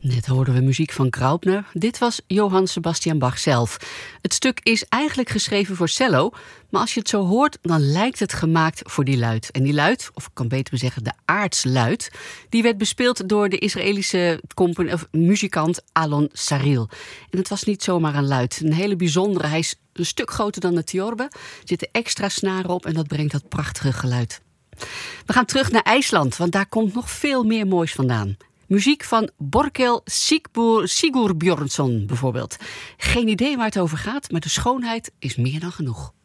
Net hoorden we muziek van Graupner. Dit was Johann Sebastian Bach zelf. Het stuk is eigenlijk geschreven voor cello, maar als je het zo hoort, dan lijkt het gemaakt voor die luit. En die luit, of ik kan beter zeggen de aartsluit, die werd bespeeld door de Israëlische muzikant Alon Saril. En het was niet zomaar een luit. Een hele bijzondere. Hij is een stuk groter dan de theorbe. Er zitten extra snaren op en dat brengt dat prachtige geluid. We gaan terug naar IJsland, want daar komt nog veel meer moois vandaan. Muziek van Borkel Sigurbjörnsson bijvoorbeeld. Geen idee waar het over gaat, maar de schoonheid is meer dan genoeg.